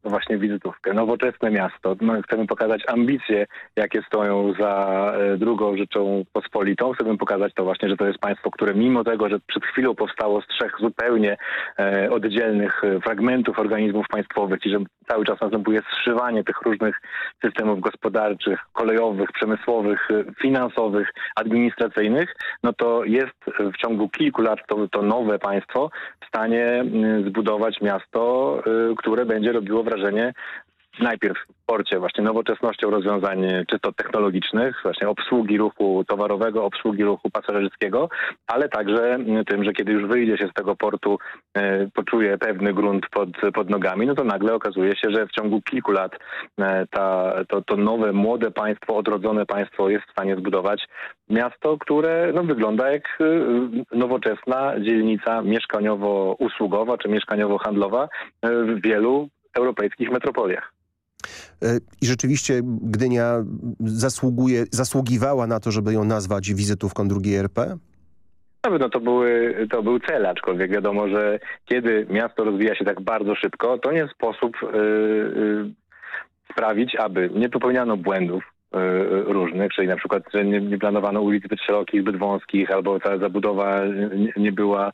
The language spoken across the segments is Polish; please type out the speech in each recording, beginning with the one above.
właśnie wizytówkę. Nowoczesne miasto. No, chcemy pokazać ambicje, jakie stoją za drugą Rzecząpospolitą. Chcemy pokazać to właśnie, że to jest państwo, które mimo tego, że przed chwilą powstało z trzech zupełnie oddzielnych fragmentów organizmów państwowych i że cały czas następuje zszywanie tych różnych systemów gospodarczych, kolejowych, przemysłowych, finansowych, administracyjnych, no to jest w ciągu kilku lat to nowe państwo w stanie zbudować miasto, które będzie robiło wrażenie najpierw w porcie właśnie nowoczesnością rozwiązań czysto technologicznych, właśnie obsługi ruchu towarowego, obsługi ruchu pasażerskiego, ale także tym, że kiedy już wyjdzie się z tego portu, poczuje pewny grunt pod nogami, no to nagle okazuje się, że w ciągu kilku lat to nowe, młode państwo, odrodzone państwo jest w stanie zbudować miasto, które no, wygląda jak nowoczesna dzielnica mieszkaniowo-usługowa czy mieszkaniowo-handlowa w wielu europejskich metropoliach. I rzeczywiście Gdynia zasługiwała na to, żeby ją nazwać wizytówką drugiej RP? Na pewno to był cel, aczkolwiek wiadomo, że kiedy miasto rozwija się tak bardzo szybko, to nie sposób sprawić, aby nie popełniano błędów różnych, czyli na przykład, że nie planowano ulic zbyt szerokich, zbyt wąskich, albo ta zabudowa nie była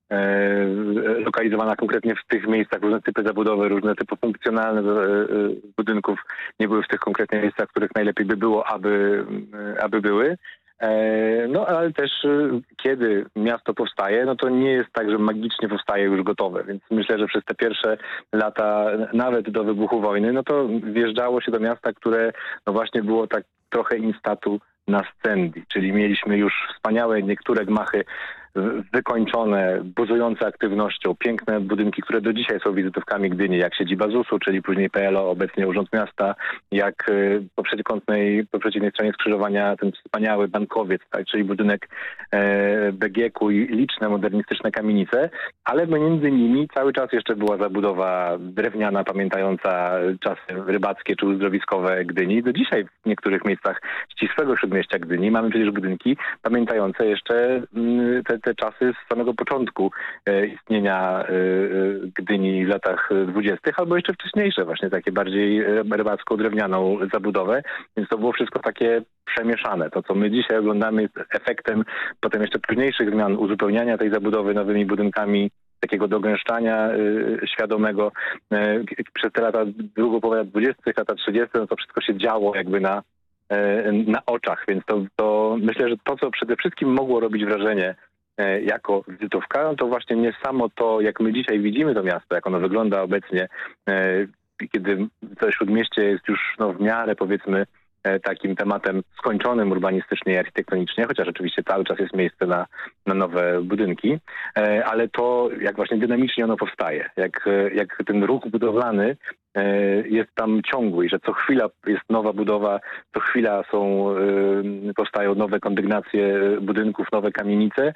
lokalizowana konkretnie w tych miejscach, różne typy zabudowy, różne typy funkcjonalne budynków nie były w tych konkretnych miejscach, w których najlepiej by było, aby były. No ale też kiedy miasto powstaje, no to nie jest tak, że magicznie powstaje już gotowe, więc myślę, że przez te pierwsze lata, nawet do wybuchu wojny, no to wjeżdżało się do miasta, które no właśnie było tak trochę in statu nascendi, czyli mieliśmy już wspaniałe niektóre gmachy wykończone, buzujące aktywnością, piękne budynki, które do dzisiaj są wizytówkami Gdyni, jak siedziba ZUS-u, czyli później PLO, obecnie Urząd Miasta, jak po przeciwnej stronie skrzyżowania ten wspaniały bankowiec, tak, czyli budynek BGK-u i liczne modernistyczne kamienice, ale między nimi cały czas jeszcze była zabudowa drewniana, pamiętająca czasy rybackie czy uzdrowiskowe Gdyni. Do dzisiaj w niektórych miejscach ścisłego śródmieścia Gdyni mamy przecież budynki pamiętające jeszcze te czasy z samego początku istnienia Gdyni w latach 20., albo jeszcze wcześniejsze, właśnie takie bardziej rybacką, drewnianą zabudowę. Więc to było wszystko takie przemieszane. To, co my dzisiaj oglądamy, jest efektem potem jeszcze późniejszych zmian, uzupełniania tej zabudowy nowymi budynkami, takiego dogęszczania świadomego. Przez te lata, drugą połowę lat 20., lata 30., no to wszystko się działo jakby na oczach, więc to myślę, że to, co przede wszystkim mogło robić wrażenie jako wizytówka, no to właśnie nie samo to, jak my dzisiaj widzimy to miasto, jak ono wygląda obecnie, kiedy to śródmieście jest już no, w miarę, powiedzmy, takim tematem skończonym urbanistycznie i architektonicznie, chociaż oczywiście cały czas jest miejsce na nowe budynki, ale to, jak właśnie dynamicznie ono powstaje, jak ten ruch budowlany jest tam ciągły i że co chwila jest nowa budowa, co chwila powstają nowe kondygnacje budynków, nowe kamienice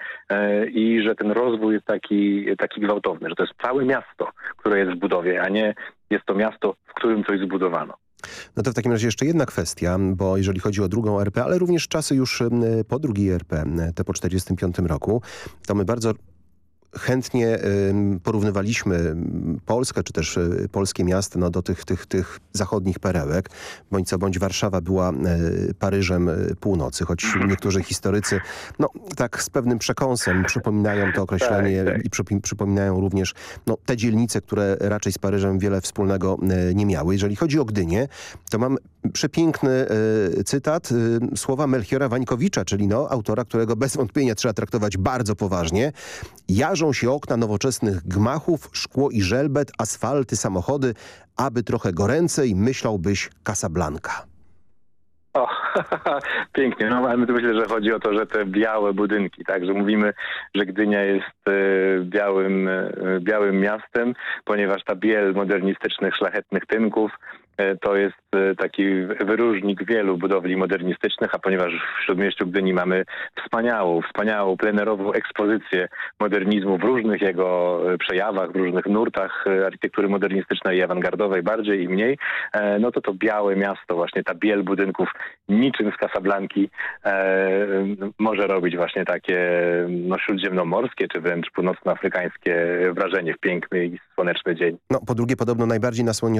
i że ten rozwój jest taki gwałtowny, że to jest całe miasto, które jest w budowie, a nie jest to miasto, w którym coś zbudowano. No to w takim razie jeszcze jedna kwestia, bo jeżeli chodzi o drugą RP, ale również czasy już po drugiej RP, te po 1945 roku, to my bardzo chętnie porównywaliśmy Polskę, czy też polskie miasta no, do tych zachodnich perełek. Bądź co bądź Warszawa była Paryżem północy, choć niektórzy historycy no, tak z pewnym przekąsem przypominają to określenie tak. i przypominają również no, te dzielnice, które raczej z Paryżem wiele wspólnego nie miały. Jeżeli chodzi o Gdynię, to mam przepiękny cytat, słowa Melchiora Wańkowicza, czyli no, autora, którego bez wątpienia trzeba traktować bardzo poważnie. Jarzą się okna nowoczesnych gmachów, szkło i żelbet, asfalty, samochody, aby trochę goręcej myślałbyś Casablanca. O, pięknie. No ale myślę, że chodzi o to, że te białe budynki, tak, że mówimy, że Gdynia jest białym miastem, ponieważ ta biel modernistycznych, szlachetnych tynków to jest taki wyróżnik wielu budowli modernistycznych, a ponieważ w Śródmieściu Gdyni mamy wspaniałą plenerową ekspozycję modernizmu w różnych jego przejawach, w różnych nurtach architektury modernistycznej i awangardowej, bardziej i mniej, no to białe miasto, właśnie ta biel budynków niczym z Casablanki może robić właśnie takie no, śródziemnomorskie, czy wręcz północnoafrykańskie wrażenie w piękny i słoneczny dzień. No, po drugie, podobno najbardziej nasłonił